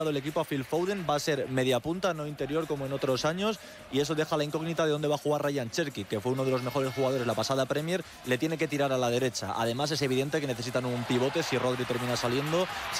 el equipo a Phil Foden, va a ser media punta, no interior como en otros años, y eso deja la incógnita de dónde va a jugar Ryan Cherki, que fue uno de los mejores jugadores la pasada Premier. Le tiene que tirar a la derecha. Además es evidente que necesitan un pivote si Rodri termina saliendo.